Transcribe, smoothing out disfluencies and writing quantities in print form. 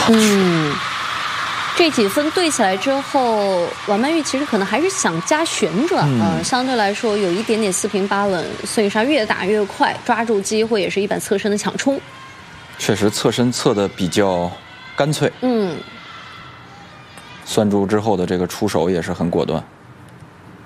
这几分对起来之后，王曼玉其实可能还是想加旋转相对来说有一点点四平八稳。孙颖莎越打越快，抓住机会也是一板侧身的抢冲。 确实侧身侧的比较干脆。拴住之后的这个出手也是很果断。